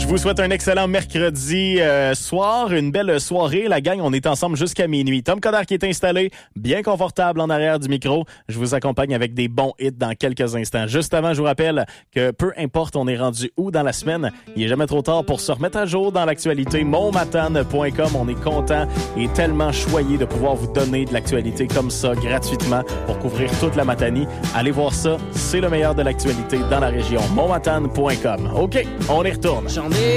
vous souhaite un excellent mercredi soir, une belle soirée. La gang, on est ensemble jusqu'à minuit. Tom Coderre qui est installé, bien confortable en arrière du micro. Je vous accompagne avec des bons hits dans quelques instants. Juste avant, je vous rappelle que peu importe on est rendu où dans la semaine, il n'est jamais trop tard pour se remettre à jour dans l'actualité. Monmatane.com, on est content et tellement choyé de pouvoir vous donner de l'actualité comme ça gratuitement pour couvrir toute la Matanie. Allez voir ça, c'est le meilleur de l'actualité dans la région. Monmatane.com. OK, on y retourne. J'en ai